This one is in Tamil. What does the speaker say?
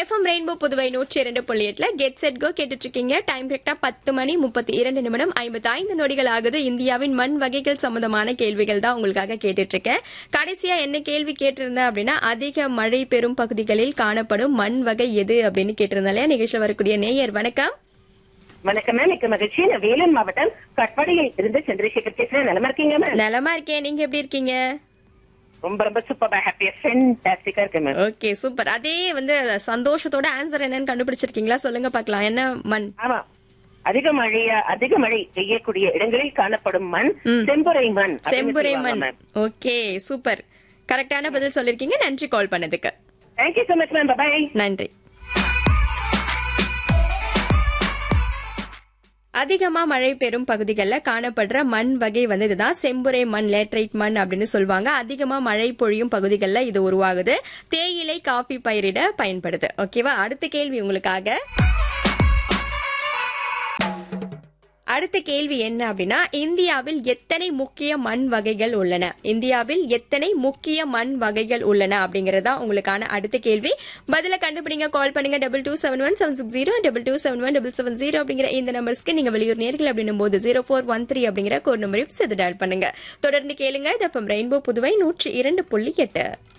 FM rainbow Puduvai 102.8 get set go கேட்டுட்டு இருக்கீங்க. டைம் கரெக்டா 10:32 நொடிகள் ஆகுது. இந்தியாவின் மண் வகைகள் சம்பந்தமான கேள்விகள் தான் உங்களுக்காக கேட்டுட்டு இருக்கேன். கடைசியா என்ன கேள்வி கேட்டிருந்தேன் அப்படின்னா, அதிக மழை பெறும் பகுதிகளில் காணப்படும் மண் வகை எது அப்படின்னு கேட்டிருந்தேன் இல்லையா? நிகழ்ச்சியில் வரக்கூடிய நேயர் வணக்கம். வணக்கம் மேம், மிக்க மகிழ்ச்சி. நான் வேலூர் மாவட்டம் கட்பாடியில் இருந்து சந்திரசேகர் பேசுறேன். நலமா இருக்கீங்க மேம்? நலமா இருக்கேன். நீங்க எப்படி இருக்கீங்க? ரொம்ப ரொம்ப சூப்பரா ஹாப்பியா ஃபேன்டாஸ்டிக்கா இருக்கு மேம். Okay, super. அதே சந்தோஷத்தோட ஆன்சர் என்னன்னு கண்டுபிடிச்சிருக்கீங்களா? சொல்லுங்க பார்க்கலாம். என்ன மண்? ஆமா, அதிக மழை பெய்யக்கூடிய இடங்களில் காணப்படும் மண் செம்புரை மண். செம்புரை மண். Okay, super. கரெக்டான பதில் சொல்லிருக்கீங்க. நன்றி கால் பண்ணதுக்கு. Thank you so much ma'am. By. நன்றி. அதிகமா மழை பெறும் பகுதிகளில் காணப்படுற மண் வகை இதுதான் செம்புரை மண், லேட்ரைட் மண் அப்படின்னு சொல்லுவாங்க. அதிகமா மழை பொழியும் பகுதிகளில் இது உருவாகுது. தேயிலை, காபி பயிரிட பயன்படுது. ஓகேவா? அடுத்த கேள்வி உங்களுக்காக. அடுத்த கேள்வி என்ன அப்படின்னா, இந்தியாவில் எத்தனை முக்கிய மண் வகைகள் உள்ளன? இந்தியாவில் எத்தனை முக்கிய மண் வகைகள் உள்ளன அப்படிங்கறதா உங்களுக்கான அடுத்த கேள்வி. பதில கண்டுபிடிங்க. கால் பண்ணுங்க 2271-760 2271-770 அப்படிங்கிற இந்த நம்பர்ஸ்க்கு. நீங்க வெளியூர் நேர்கள் அப்படின்னும் போது 0413 அப்படிங்கிற கோட் நம்பரையும் சேர்த்து டயல் பண்ணுங்க. தொடர்ந்து கேளுங்க. இது ரெயின்போ புதுவை 102.8.